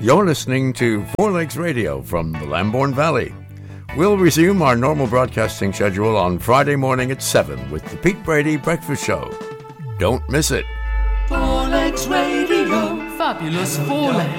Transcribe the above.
You're listening to Four Legs Radio from the Lambourne Valley. We'll resume our normal broadcasting schedule on Friday morning at 7 with the Pete Brady Breakfast Show. Don't miss it. Four Legs Radio. Fabulous Four Legs.